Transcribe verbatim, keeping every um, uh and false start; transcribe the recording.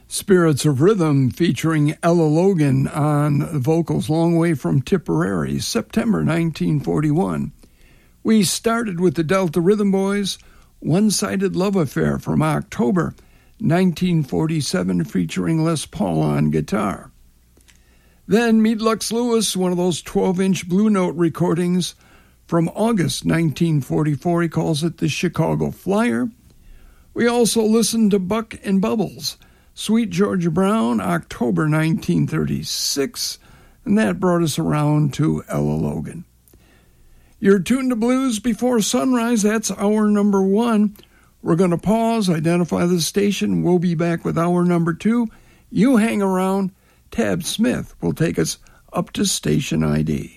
Spirits of Rhythm featuring Ella Logan on vocals, Long Way from Tipperary, September nineteen forty-one. We started with the Delta Rhythm Boys, One-Sided Love Affair from October nineteen forty-seven, featuring Les Paul on guitar. Then Meet Lux Lewis, one of those twelve-inch Blue Note recordings from August nineteen forty-four. He calls it the Chicago Flyer. We also listened to Buck and Bubbles, Sweet Georgia Brown, October nineteen thirty-six, and that brought us around to Ella Logan. You're tuned to Blues Before Sunrise. That's hour number one. We're going to pause, identify the station. We'll be back with hour number two. You hang around. Tab Smith will take us up to station I D.